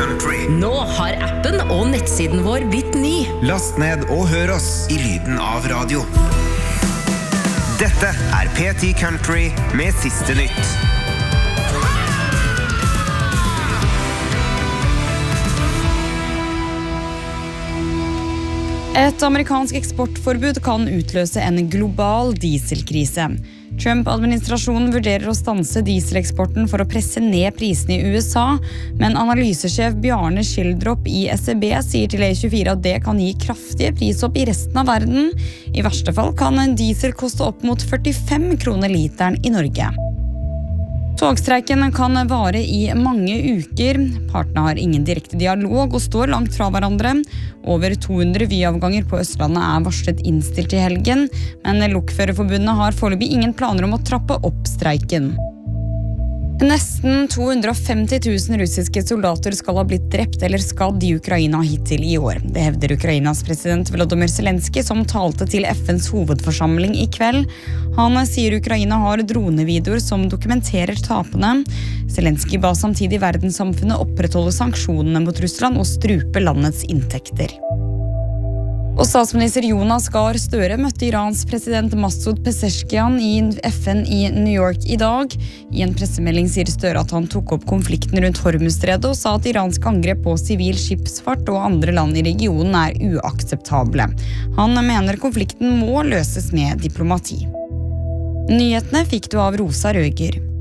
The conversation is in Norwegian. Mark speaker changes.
Speaker 1: Country.
Speaker 2: Nå har appen og nettsiden vår blitt ny.
Speaker 1: Last ned og hør oss i lyden av radio. Dette er PT Country med siste nytt.
Speaker 3: Et amerikansk eksportforbud kan utløse en global dieselkrise. Trump-administrasjonen vurderer å stanse dieseleksporten for å presse ned prisene i USA, men analysesjef Bjarne Schildrop i SEB sier til E24 at det kan gi kraftige prisopp i resten av verden. I verste fall kan en diesel koste opp mot 45 kroner literen i Norge. Togstreiken kan vare i mange uker. Partene har ingen direkte dialog og står langt fra hverandre. Over 200 vyavganger på Østlandet er varslet innstilt i helgen, men Lokførerforbundet har foreløpig ingen planer om å trappe opp streiken. Nesten 250 000 russiske soldater skal ha blitt drept eller skadd i Ukraina hittil i år. Det hevder Ukrainas president Volodymyr Zelenskyj, som talte til FNs hovedforsamling i kveld. Han sier Ukraina har dronevideoer som dokumenterer tapene. Zelenskyj ba samtidig verdenssamfunnet opprettholde sanksjonene mot Russland og strupe landets inntekter. Og statsminister Jonas Gahr Støre møtte Irans president Masoud Pezeshkian i FN i New York i dag. I en pressemelding sier Støre at han tok opp konflikten rundt Hormuzstredet og sa at iranske angrep på sivil skipsfart og andre land i regionen er uakseptable. Han mener konflikten må løses med diplomati. Nyhetene fikk du av Rosa Røger.